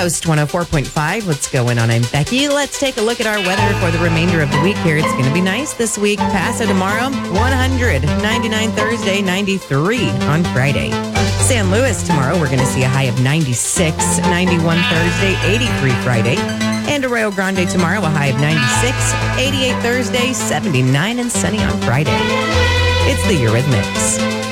Coast 104.5. What's going on? I'm Becky. Let's take a look at our weather for the remainder of the week here. It's going to be nice this week. Paso tomorrow, 100. 99 Thursday, 93 on Friday. San Luis tomorrow, we're going to see a high of 96. 91 Thursday, 83 Friday. And Arroyo Grande tomorrow, a high of 96. 88 Thursday, 79 and sunny on Friday. It's the Eurythmics.